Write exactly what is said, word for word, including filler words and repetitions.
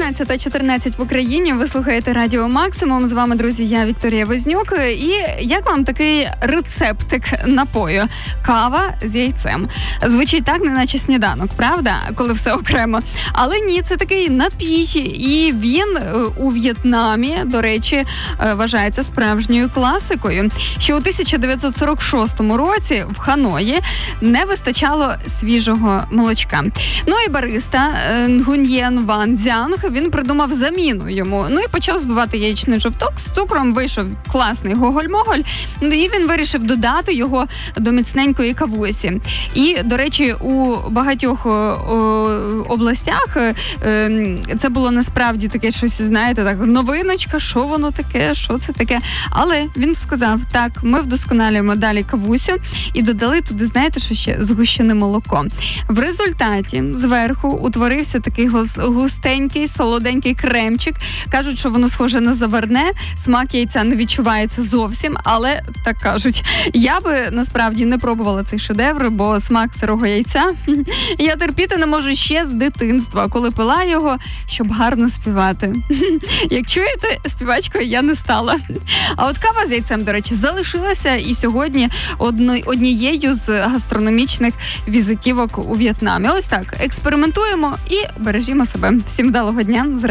шістнадцята чотирнадцять в Україні. Ви слухаєте Радіо Максимум. З вами, друзі, я Вікторія Вознюк. І як вам такий рецептик напою? Кава з яйцем. Звучить так, неначе сніданок, правда? Коли все окремо. Але ні, це такий напій. І він у В'єтнамі, до речі, вважається справжньою класикою. Ще у тисяча дев'ятсот сорок шостому році в Ханої не вистачало свіжого молочка. Ну і бариста Нгуньєн Ван Дзянг, він придумав заміну йому. Ну і почав збивати яєчний жовток, з цукром вийшов класний гоголь-моголь, і він вирішив додати його до міцненької кавусі. І, до речі, у багатьох о, о, областях е, це було насправді таке щось, знаєте, так, новиночка, що воно таке, що це таке. Але він сказав, так, ми вдосконалюємо далі кавусю і додали туди, знаєте, що ще? Згущене молоко. В результаті зверху утворився такий густенький, солоденький кремчик. Кажуть, що воно схоже на заварне, смак яйця не відчувається зовсім, але так кажуть. Я би, насправді, не пробувала цей шедевр, бо смак сирого яйця я терпіти не можу ще з дитинства, коли пила його, щоб гарно співати. Як чуєте, співачкою я не стала. А от кава з яйцем, до речі, залишилася і сьогодні однією з гастрономічних візитівок у В'єтнамі. Ось так, експериментуємо і бережімо себе. Всім вдалого дня.